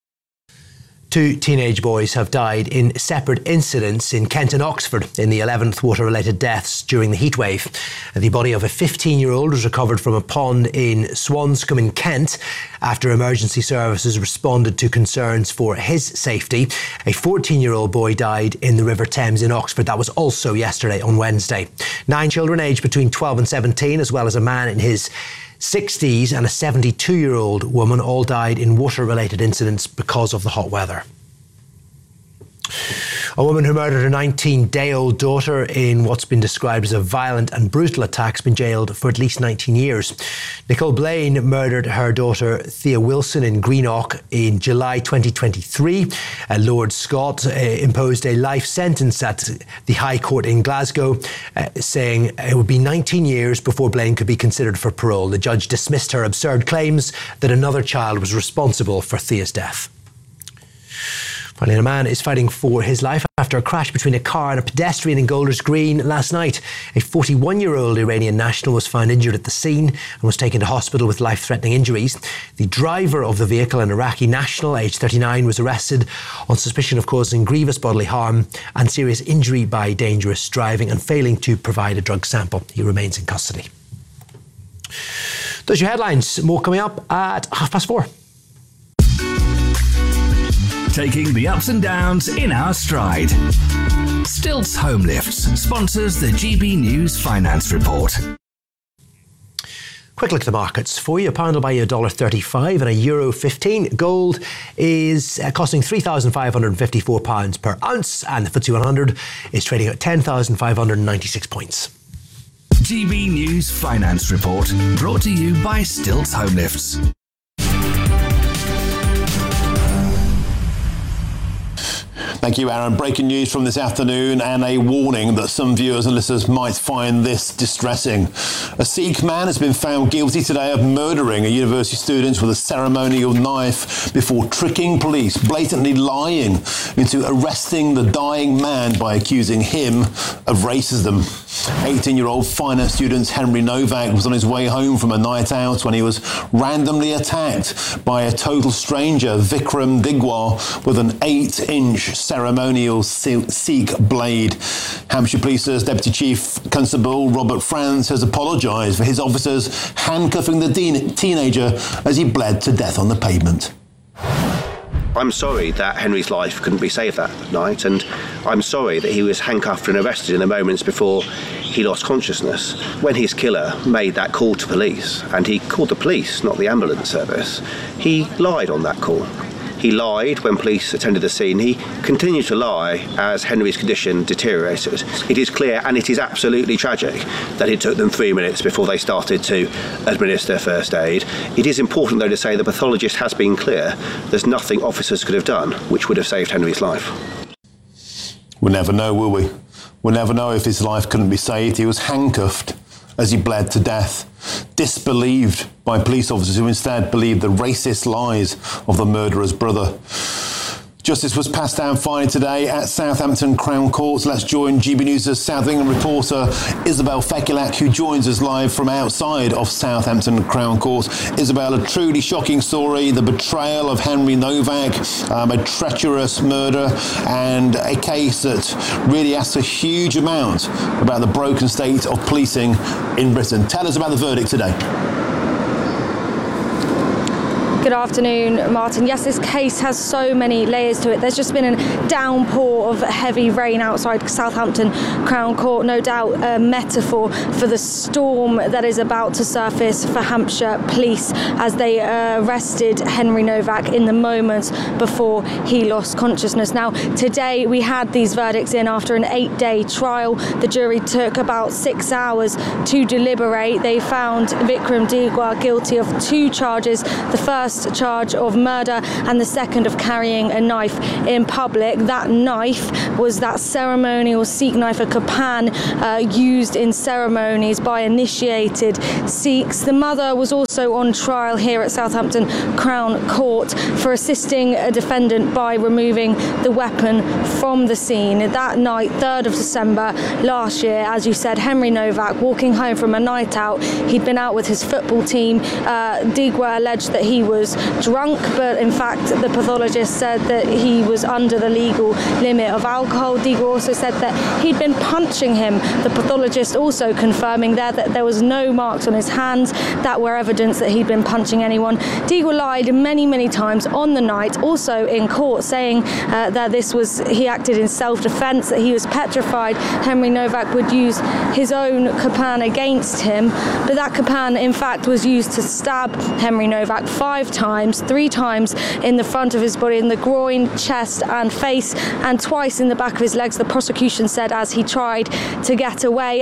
2 teenage boys have died in separate incidents in Kent and Oxford in the 11th water-related deaths during the heatwave. The body of a 15-year-old was recovered from a pond in Swanscombe in Kent after emergency services responded to concerns for his safety. A 14-year-old boy died in the River Thames in Oxford. That was also yesterday on Wednesday. 9 children aged between 12 and 17, as well as a man in his 60s and a 72-year-old woman all died in water-related incidents because of the hot weather. A woman who murdered her 19-day-old daughter in what's been described as a violent and brutal attack has been jailed for at least 19 years. Nicole Blaine murdered her daughter Thea Wilson in Greenock in July 2023. Lord Scott imposed a life sentence at the High Court in Glasgow, saying it would be 19 years before Blaine could be considered for parole. The judge dismissed her absurd claims that another child was responsible for Thea's death. Finally, a man is fighting for his life after a crash between a car and a pedestrian in Golders Green last night. A 41-year-old Iranian national was found injured at the scene and was taken to hospital with life-threatening injuries. The driver of the vehicle, an Iraqi national, aged 39, was arrested on suspicion of causing grievous bodily harm and serious injury by dangerous driving and failing to provide a drug sample. He remains in custody. Those are your headlines. More coming up at 4:30. Taking the ups and downs in our stride. Stilts Home Lifts sponsors the GB News Finance Report. Quick look at the markets for you. A pound will buy you $1.35 and €1.15. Gold is costing £3,554 per ounce, and the FTSE 100 is trading at 10,596 points. GB News Finance Report, brought to you by Stilts Home Lifts. Thank you, Aaron. Breaking news from this afternoon and a warning that some viewers and listeners might find this distressing. A Sikh man has been found guilty today of murdering a university student with a ceremonial knife before tricking police, blatantly lying into arresting the dying man by accusing him of racism. 18-year-old finance student Henry Novak was on his way home from a night out when he was randomly attacked by a total stranger, Vikram Digwar, with an 8-inch ceremonial Sikh blade. Hampshire Police's Deputy Chief Constable Robert Franz has apologised for his officers handcuffing the teenager as he bled to death on the pavement. I'm sorry that Henry's life couldn't be saved that night, and I'm sorry that he was handcuffed and arrested in the moments before he lost consciousness. When his killer made that call to police, and he called the police, not the ambulance service, he lied on that call. He lied when police attended the scene. He continued to lie as Henry's condition deteriorated. It is clear, and it is absolutely tragic, that it took them 3 minutes before they started to administer first aid. It is important, though, to say the pathologist has been clear. There's nothing officers could have done which would have saved Henry's life. We'll never know, will we? We'll never know if his life couldn't be saved. He was handcuffed as he bled to death, disbelieved by police officers who instead believed the racist lies of the murderer's brother. Justice was passed down finally today at Southampton Crown Court. Let's join GB News' South England reporter Isabel Fekulak, who joins us live from outside of Southampton Crown Court. Isabel, a truly shocking story, the betrayal of Henry Novak, a treacherous murder, and a case that really asks a huge amount about the broken state of policing in Britain. Tell us about the verdict today. Good afternoon, Martin. Yes, this case has so many layers to it. There's just been a downpour of heavy rain outside Southampton Crown Court, no doubt a metaphor for the storm that is about to surface for Hampshire police as they arrested Henry Novak in the moments before he lost consciousness. Now, today we had these verdicts in after an 8-day trial. The jury took about 6 hours to deliberate. They found Vikram Digwa guilty of 2 charges. The first charge of murder and the second of carrying a knife in public. That knife was that ceremonial Sikh knife, a kapan, used in ceremonies by initiated Sikhs. The mother was also on trial here at Southampton Crown Court for assisting a defendant by removing the weapon from the scene. That night, 3rd of December last year, as you said, Henry Novak walking home from a night out. He'd been out with his football team. Digwa alleged that he was drunk, but in fact the pathologist said that he was under the legal limit of alcohol. Digwa also said that he'd been punching him. The pathologist also confirming there that there was no marks on his hands that were evidence that he'd been punching anyone. Digwa lied many times on the night, also in court, saying that he acted in self-defence, that he was petrified Henry Novak would use his own kapan against him. But that kapan in fact was used to stab Henry Novak 5 times, 3 times in the front of his body, in the groin, chest and face, and twice in the back of his legs, the prosecution said, as he tried to get away.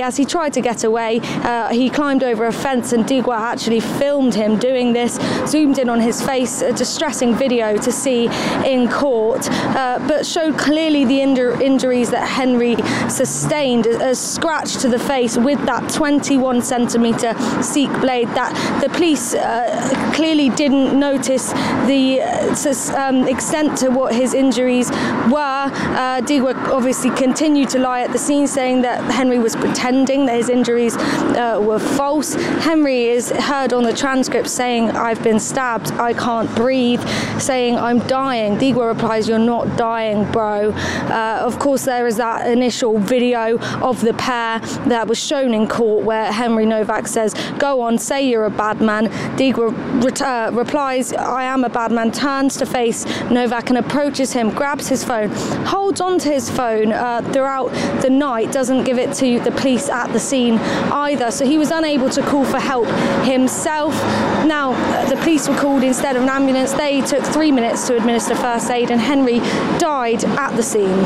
He climbed over a fence, and Digwa actually filmed him doing this, zoomed in on his face, a distressing video to see in court, but showed clearly the injuries that Henry sustained, a scratch to the face with that 21 centimetre Sikh blade that the police clearly didn't notice the extent to what his injuries were. Digwa obviously continued to lie at the scene, saying that Henry was pretending that his injuries were false. Henry is heard on the transcript saying, "I've been stabbed, I can't breathe," saying, "I'm dying." Digwa replies, "You're not dying, bro." Of course, there is that initial video of the pair that was shown in court where Henry Novak says, "Go on, say you're a bad man." Digwa replies, "I am a bad man," turns to face Novak and approaches him, grabs his phone, holds onto his phone throughout the night, doesn't give it to the police at the scene either. So he was unable to call for help himself. Now, the police were called instead of an ambulance. They took 3 minutes to administer first aid, and Henry died at the scene.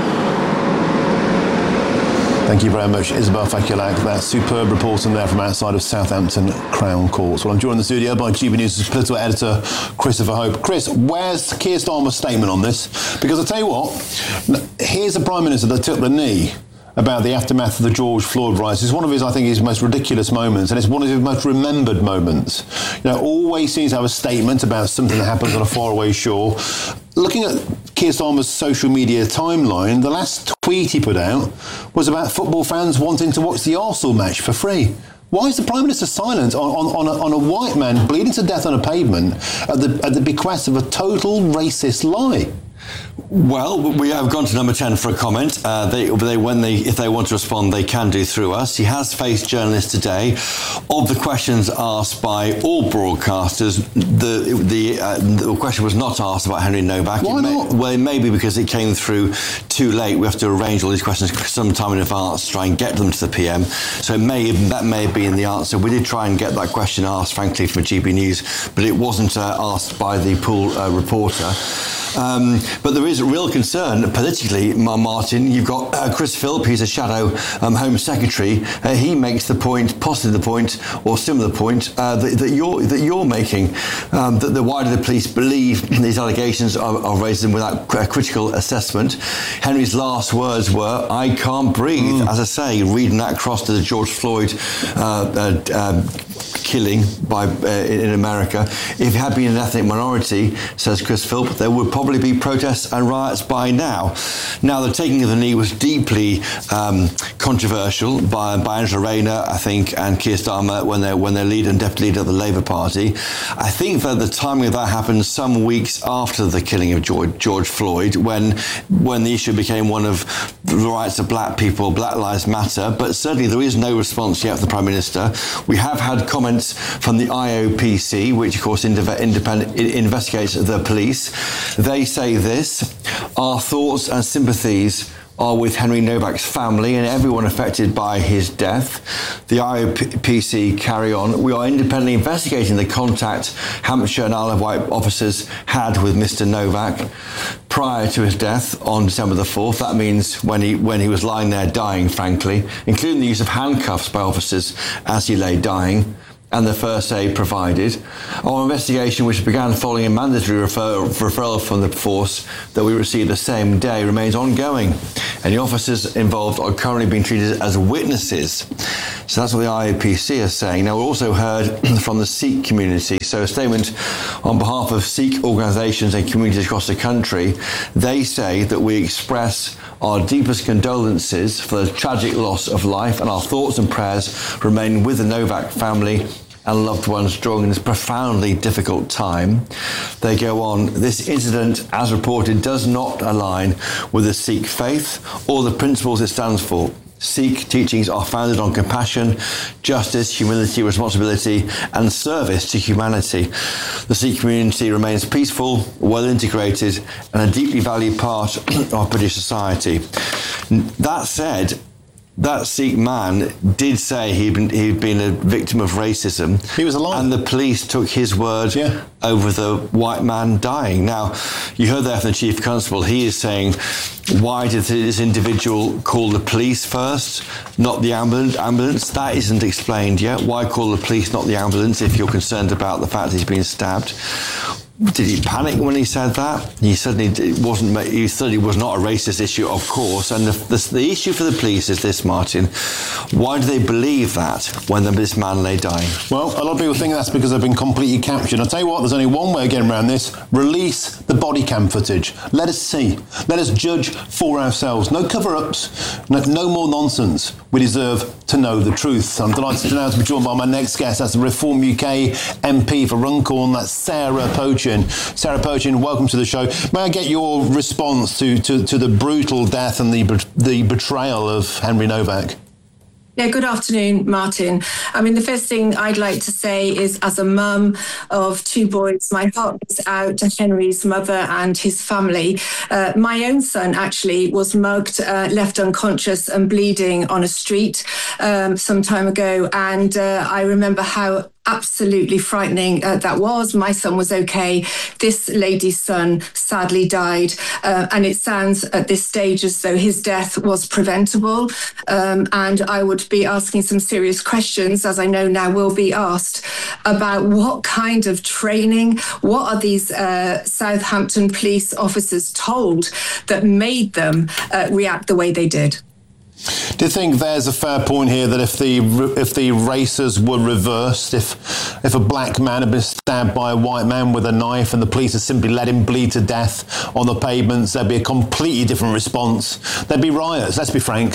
Thank you very much, Isabel Fekulak. That superb reporting there from outside of Southampton Crown Court. Well, I'm joined in the studio by GB News' political editor, Christopher Hope. Chris, where's Keir Starmer's statement on this? Because I tell you what, here's a Prime Minister that took the knee about the aftermath of the George Floyd riots. It's one of his most ridiculous moments, and it's one of his most remembered moments. Always seems to have a statement about something that happens on a faraway shore. Looking at Keir Starmer's social media timeline, the last tweet he put out was about football fans wanting to watch the Arsenal match for free. Why is the Prime Minister silent on a white man bleeding to death on a pavement at the bequest of a total racist lie? Well, we have gone to number 10 for a comment. If they want to respond, they can do through us. He has faced journalists today. Of the questions asked by all broadcasters, the question was not asked about Henry Novak. Why not? Well, maybe because it came through too late. We have to arrange all these questions some time in advance to try and get them to the PM. So that may have been the answer. We did try and get that question asked, frankly, from GB News, but it wasn't asked by the pool reporter. But there is a real concern politically, Martin. You've got Chris Philp, he's a shadow Home Secretary. He makes the point, possibly the point, or similar point that you're making. That why do the police believe these allegations of racism without critical assessment? Henry's last words were, "I can't breathe." As I say, reading that across to the George Floyd killing in America. If it had been an ethnic minority, says Chris Philp, there would probably be protests and riots by now. Now, the taking of the knee was deeply controversial by Angela Rayner, I think, and Keir Starmer when they're leader and deputy leader of the Labour Party. I think that the timing of that happened some weeks after the killing of George Floyd, when the issue became one of the rights of black people, Black Lives Matter. But certainly there is no response yet from the Prime Minister. We have had comments from the IOPC, which of course investigates the police. They say this: our thoughts and sympathies are with Henry Novak's family and everyone affected by his death. The IOPC carry on. We are independently investigating the contact Hampshire and Isle of Wight officers had with Mr. Novak prior to his death on December the 4th. That means when he was lying there dying, frankly, including the use of handcuffs by officers as he lay dying, and the first aid provided. Our investigation, which began following a mandatory referral from the force that we received the same day, remains ongoing. And the officers involved are currently being treated as witnesses. So that's what the IOPC is saying. Now, we also heard from the Sikh community. So a statement on behalf of Sikh organisations and communities across the country. They say that we express our deepest condolences for the tragic loss of life, and our thoughts and prayers remain with the Novak family and loved ones during this profoundly difficult time. They go on, this incident, as reported, does not align with the Sikh faith or the principles it stands for. Sikh teachings are founded on compassion, justice, humility, responsibility, and service to humanity. The Sikh community remains peaceful, well integrated, and a deeply valued part of British society. That said, that Sikh man did say he'd been a victim of racism. He was alive. And the police took his word over the white man dying. Now, you heard there from the Chief Constable. He is saying, why did this individual call the police first, not the ambulance? That isn't explained yet. Why call the police, not the ambulance, if you're concerned about the fact he's been stabbed? Did he panic when he said that? He certainly was not a racist issue, of course. And the issue for the police is this, Martin. Why do they believe that when this man lay dying? Well, a lot of people think that's because they've been completely captured. I'll tell you what, there's only one way of getting around this. Release the body cam footage. Let us see. Let us judge for ourselves. No cover-ups. No more nonsense. We deserve to know the truth. I'm delighted now to be joined by my next guest. That's the Reform UK MP for Runcorn. That's Sarah Pochin. Sarah Pochin, welcome to the show. May I get your response to the brutal death and the betrayal of Henry Novak? Yeah, good afternoon, Martin. I mean, the first thing I'd like to say is, as a mum of two boys, my heart goes out to Henry's mother and his family. My own son actually was mugged, left unconscious and bleeding on a street some time ago. And I remember how absolutely frightening that was. My son was okay. This lady's son sadly died. And it sounds at this stage as though his death was preventable. And I would be asking some serious questions, as I know now will be asked, about what kind of training, what are these Southampton police officers told that made them react the way they did? Do you think there's a fair point here that if the races were reversed, if a black man had been stabbed by a white man with a knife and the police had simply let him bleed to death on the pavements, there'd be a completely different response? There'd be riots, let's be frank.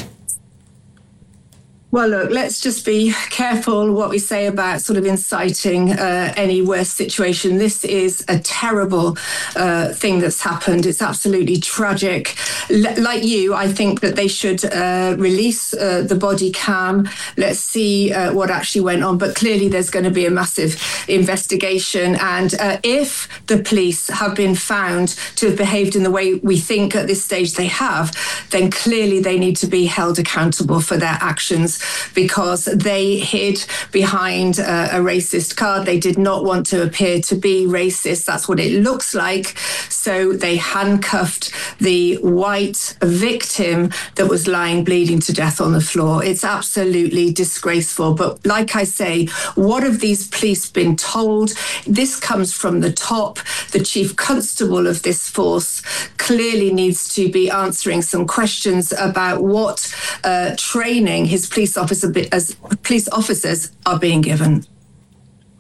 Well, look, let's just be careful what we say about sort of inciting any worse situation. This is a terrible thing that's happened. It's absolutely tragic. Like you, I think that they should release the body cam. Let's see what actually went on. But clearly there's going to be a massive investigation. And if the police have been found to have behaved in the way we think at this stage they have, then clearly they need to be held accountable for their actions, because they hid behind a racist card. They did not want to appear to be racist. That's what it looks like. So they handcuffed the white victim that was lying bleeding to death on the floor. It's absolutely disgraceful. But like I say, what have these police been told? This comes from the top. The chief constable of this force clearly needs to be answering some questions about what training his police officers are being given.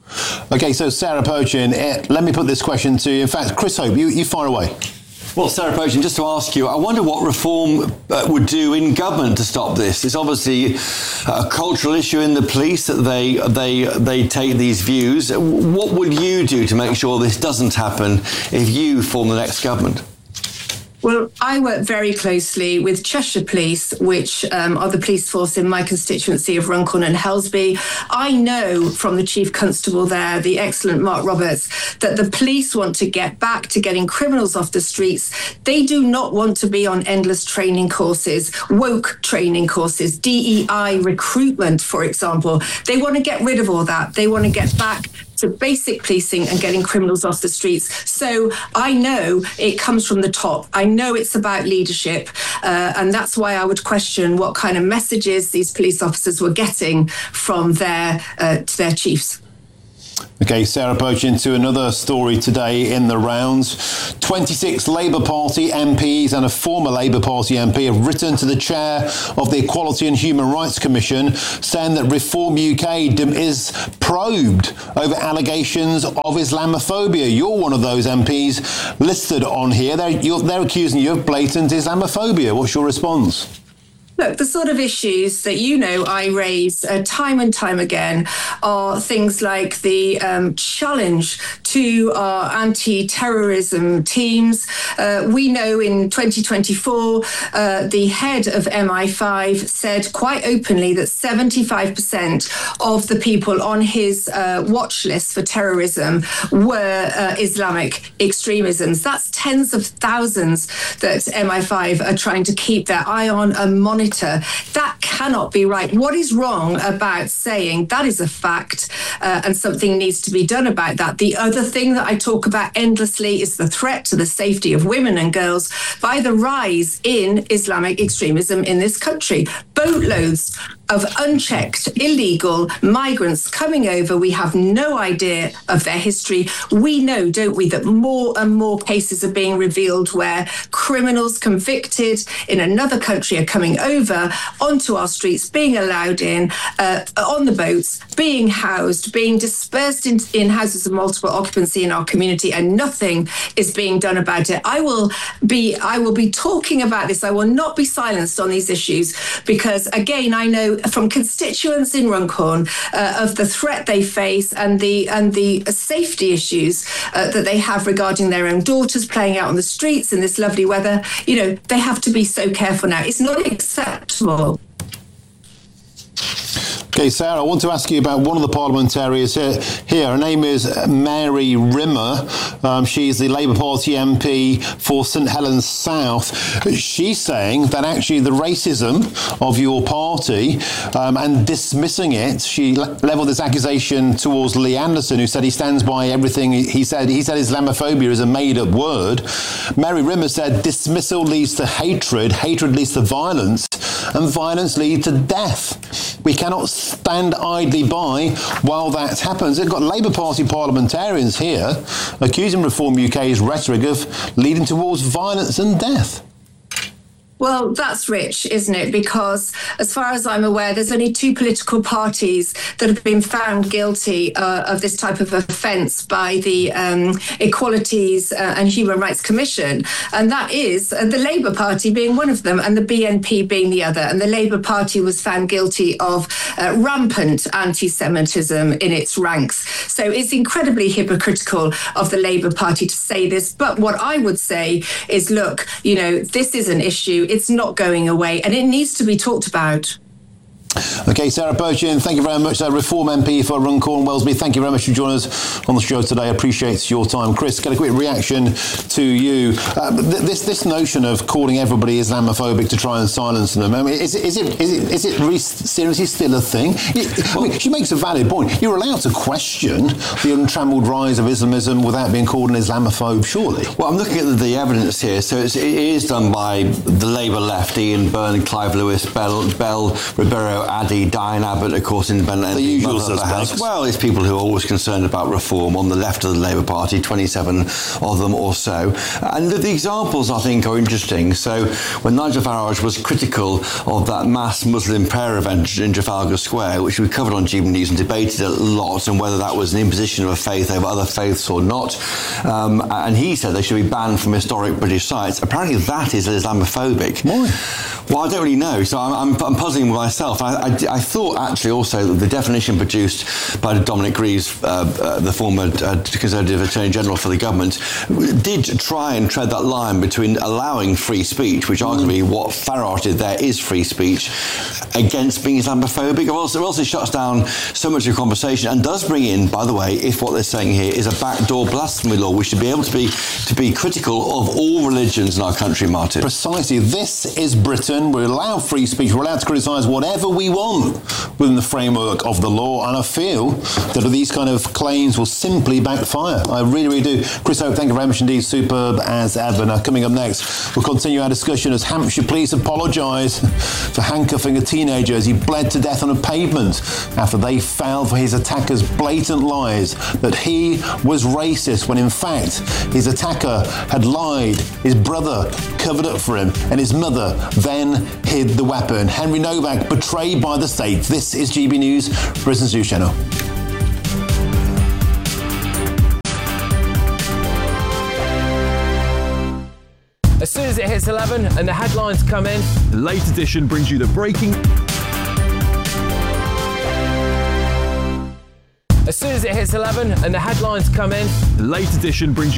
Okay, so Sarah Pochin, let me put this question to you. In fact, Chris Hope, you fire away. Well, Sarah Pochin, just to ask you, I wonder what reform would do in government to stop this. It's obviously a cultural issue in the police that they take these views. What would you do to make sure this doesn't happen if you form the next government? Well, I work very closely with Cheshire Police, which are the police force in my constituency of Runcorn and Helsby. I know from the Chief Constable there, the excellent Mark Roberts, that the police want to get back to getting criminals off the streets. They do not want to be on endless training courses, woke training courses, DEI recruitment, for example. They want to get rid of all that. They want to get back to basic policing and getting criminals off the streets. So I know it comes from the top. I know it's about leadership. And that's why I would question what kind of messages these police officers were getting from their chiefs. Okay, Sarah Pochin, to another story today in the rounds. 26 Labour Party MPs and a former Labour Party MP have written to the chair of the Equality and Human Rights Commission saying that Reform UK is probed over allegations of Islamophobia. You're one of those MPs listed on here. They're accusing you of blatant Islamophobia. What's your response? Look, the sort of issues that I raise time and time again are things like the challenge to our anti-terrorism teams. We know in 2024, the head of MI5 said quite openly that 75% of the people on his watch list for terrorism were Islamic extremisms. That's tens of thousands that MI5 are trying to keep their eye on and monitor. That cannot be right. What is wrong about saying that is a fact and something needs to be done about that? The other thing that I talk about endlessly is the threat to the safety of women and girls by the rise in Islamic extremism in this country. Boatloads of unchecked, illegal migrants coming over. We have no idea of their history. We know, don't we, that more and more cases are being revealed where criminals convicted in another country are coming over onto our streets, being allowed in, on the boats, being housed, being dispersed in houses of multiple occupancy in our community, and nothing is being done about it. I will be talking about this. I will not be silenced on these issues because, again, I know from constituents in Runcorn of the threat they face and the safety issues that they have regarding their own daughters playing out on the streets in this lovely weather. You know, they have to be so careful now. It's not acceptable. Okay, Sarah, I want to ask you about one of the parliamentarians here. Her name is Mary Rimmer. She's the Labour Party MP for St Helens South. She's saying that actually the racism of your party and dismissing it, she levelled this accusation towards Lee Anderson, who said he stands by everything he said. He said Islamophobia is a made-up word. Mary Rimmer said dismissal leads to hatred, hatred leads to violence, and violence leads to death. We cannot stand idly by while that happens. They've got Labour Party parliamentarians here accusing Reform UK's rhetoric of leading towards violence and death. Well, that's rich, isn't it? Because as far as I'm aware, there's only two political parties that have been found guilty of this type of offence by the Equalities and Human Rights Commission. And that is the Labour Party being one of them and the BNP being the other. And the Labour Party was found guilty of rampant anti-Semitism in its ranks. So it's incredibly hypocritical of the Labour Party to say this. But what I would say is, look, you know, this is an issue. It's not going away and it needs to be talked about. Okay, Sarah Pochin, thank you very much. Reform MP for Runcorn Wellesby, thank you very much for joining us on the show today. I appreciate your time. Chris, get a quick reaction to you. This notion of calling everybody Islamophobic to try and silence them, I mean, is it really seriously still a thing? She makes a valid point. You're allowed to question the untrammeled rise of Islamism without being called an Islamophobe, surely? Well, I'm looking at the evidence here. So it is done by the Labour left, Ian Byrne, Clive Lewis, Bell, Ribeiro Addy, Diane Abbott, of course, independent. The usual suspects. Well, it's people who are always concerned about reform on the left of the Labour Party, 27 of them or so. And the examples, I think, are interesting. So when Nigel Farage was critical of that mass Muslim prayer event in Trafalgar Square, which we covered on GB News and debated a lot, and whether that was an imposition of a faith over other faiths or not, and he said they should be banned from historic British sites. Apparently that is Islamophobic. Why? Well, I don't really know, so I'm puzzling with myself. I thought actually also that the definition produced by Dominic Greaves, the former Conservative Attorney General for the government, did try and tread that line between allowing free speech, which arguably what Farage did there is free speech, against being Islamophobic. It also shuts down so much of the conversation and does bring in, by the way, if what they're saying here is a backdoor blasphemy law, we should be able to be critical of all religions in our country, Martin. Precisely. This is Britain. We're allowed free speech. We're allowed to criticise whatever we want within the framework of the law. And I feel that these kind of claims will simply backfire. I really, really do. Chris Hope, thank you very much indeed. Superb as ever. Now, coming up next, we'll continue our discussion as Hampshire police apologise for handcuffing a teenager as he bled to death on a pavement after they fell for his attacker's blatant lies that he was racist when in fact his attacker had lied. His brother covered up for him and his mother then hid the weapon. Henry Novak betrayed by the state. This is GB News, Britain's News Channel. As soon as it hits 11 and the headlines come in, the late edition brings you the breaking. As soon as it hits 11 and the headlines come in, the late edition brings you